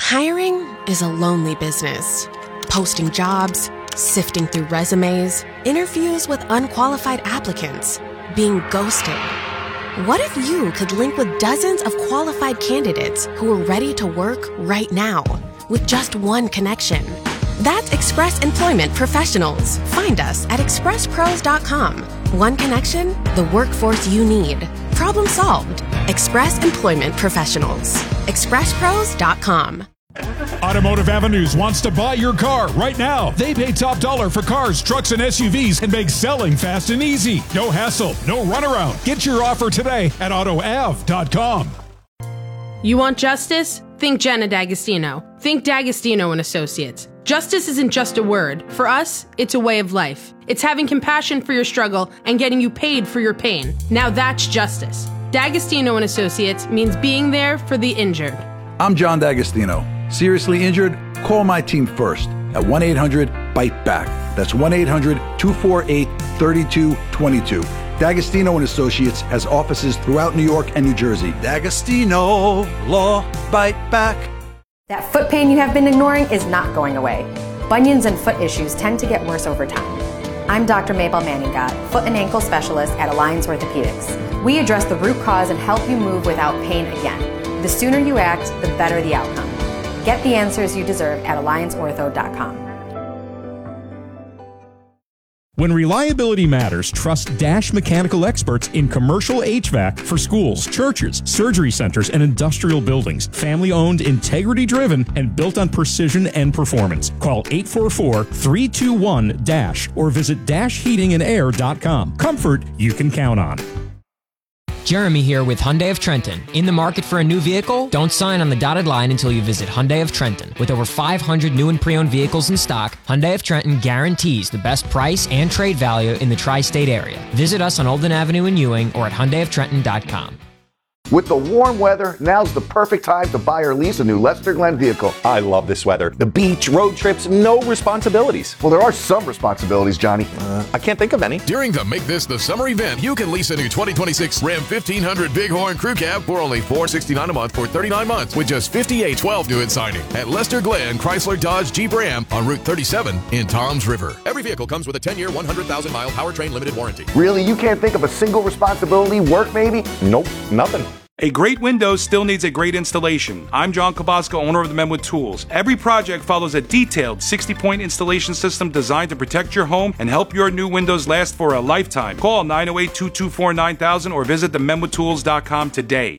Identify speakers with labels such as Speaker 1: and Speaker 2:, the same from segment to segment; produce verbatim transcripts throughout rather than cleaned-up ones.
Speaker 1: Hiring is a lonely business. Posting jobs, sifting through resumes, interviews with unqualified applicants, being ghosted. What if you could link with dozens of qualified candidates who are ready to work right now with just one connection? That's Express Employment Professionals. Find us at express pros dot com. One connection, the workforce you need. Problem solved. Express Employment Professionals. express pros dot com.
Speaker 2: Automotive Avenues wants to buy your car right now. They pay top dollar for cars, trucks, and S U Vs and make selling fast and easy. No hassle, no runaround. Get your offer today at auto av dot com.
Speaker 3: You want justice? Think Jenna D'Agostino. Think D'Agostino and Associates. Justice isn't just a word. For us, it's a way of life. It's having compassion for your struggle and getting you paid for your pain. Now that's justice. D'Agostino and Associates means being there for the injured.
Speaker 4: I'm John D'Agostino. Seriously injured? Call my team first at one eight hundred bite back. That's one eight hundred two four eight three two two two. D'Agostino and Associates has offices throughout New York and New Jersey. D'Agostino Law Bite Back.
Speaker 5: That foot pain you have been ignoring is not going away. Bunions and foot issues tend to get worse over time. I'm Doctor Mabel Manningot, foot and ankle specialist at Alliance Orthopedics. We address the root cause and help you move without pain again. The sooner you act, the better the outcome. Get the answers you deserve at alliance ortho dot com.
Speaker 2: When reliability matters, trust Dash Mechanical experts in commercial H V A C for schools, churches, surgery centers, and industrial buildings. Family-owned, integrity-driven, and built on precision and performance. Call eight four four three two one DASH or visit dash heating and air dot com. Comfort you can count on.
Speaker 6: Jeremy here with Hyundai of Trenton. In the market for a new vehicle? Don't sign on the dotted line until you visit Hyundai of Trenton. With over five hundred new and pre-owned vehicles in stock, Hyundai of Trenton guarantees the best price and trade value in the tri-state area. Visit us on Olden Avenue in Ewing or at hyundai of trenton dot com.
Speaker 7: With the warm weather, now's the perfect time to buy or lease a new Lester Glenn vehicle.
Speaker 8: I love this weather. The beach, road trips, no responsibilities.
Speaker 7: Well, there are some responsibilities, Johnny.
Speaker 8: Uh, I can't think of any.
Speaker 9: During the Make This the Summer event, you can lease a new twenty twenty-six Ram fifteen hundred Bighorn Crew Cab for only four hundred sixty-nine dollars a month for thirty-nine months with just fifty-eight twelve due at signing at Lester Glenn Chrysler Dodge Jeep Ram on Route thirty-seven in Toms River. Every vehicle comes with a ten-year, one hundred thousand mile powertrain limited warranty.
Speaker 7: Really? You can't think of a single responsibility? Work, maybe?
Speaker 8: Nope, nothing.
Speaker 10: A great window still needs a great installation. I'm John Kabaska, owner of the Menwood Tools. Every project follows a detailed sixty-point installation system designed to protect your home and help your new windows last for a lifetime. Call nine oh eight, two two four, nine thousand or visit the menwood tools dot com today.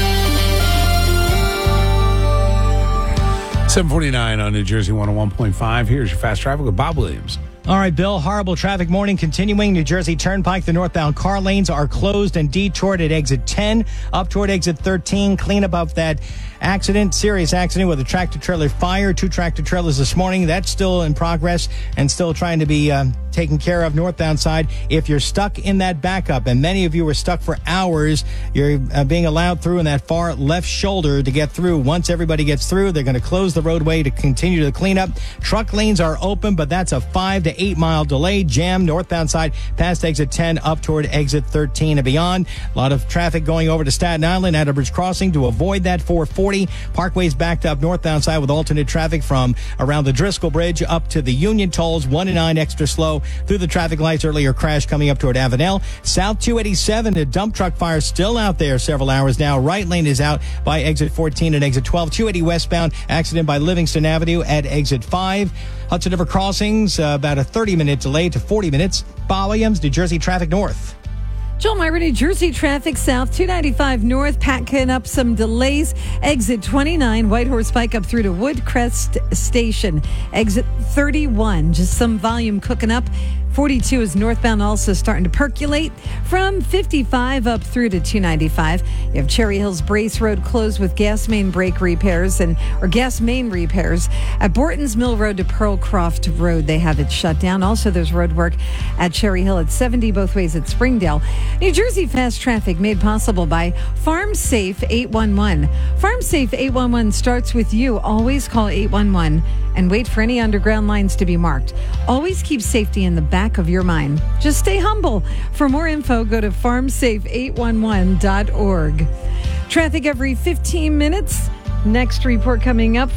Speaker 11: seven forty-nine on New Jersey one oh one point five. Here's your fast traffic with Bob Williams.
Speaker 12: All right, Bill, horrible traffic morning continuing. New Jersey Turnpike, the northbound car lanes are closed and detoured at exit ten, up toward exit thirteen. Clean up of that accident, serious accident with a tractor-trailer fire. Two tractor-trailers this morning. That's still in progress and still trying to be uh, taken care of northbound side. If you're stuck in that backup, and many of you were stuck for hours, you're uh, being allowed through in that far left shoulder to get through. Once everybody gets through, they're going to close the roadway to continue the cleanup. Truck lanes are open, but that's a five to eight mile delay. Jam northbound side past exit ten up toward exit thirteen and beyond. A lot of traffic going over to Staten Island at Bridge Crossing to avoid that four forty. Parkway's backed up northbound side with alternate traffic from around the Driscoll Bridge up to the Union Tolls. one and nine extra slow through the traffic lights. Earlier crash coming up toward Avenel. South two eighty-seven, a dump truck fire still out there several hours now. Right lane is out by exit fourteen and exit twelve. two eighty westbound, accident by Livingston Avenue at exit five. Hudson River Crossings, uh, about a thirty minute delay to forty minutes. Bob Williams, New Jersey Traffic North.
Speaker 13: Joel Myra, New Jersey traffic south, two ninety-five north, packing up some delays. Exit twenty-nine, Whitehorse Pike up through to Woodcrest Station. Exit thirty-one, just some volume cooking up. forty-two is northbound, also starting to percolate. From fifty-five up through to two ninety-five. You have Cherry Hills Brace Road closed with gas main brake repairs and or gas main repairs. At Borton's Mill Road to Pearlcroft Road, they have it shut down. Also, there's road work at Cherry Hill at seventy both ways at Springdale. New Jersey fast traffic made possible by Farm Safe eight one one. Farm Safe eight one one starts with you. Always call eight one one and wait for any underground lines to be marked. Always keep safety in the back of your mind. Just stay humble. For more info, go to farm safe eight one one dot org. Traffic every fifteen minutes. Next report coming up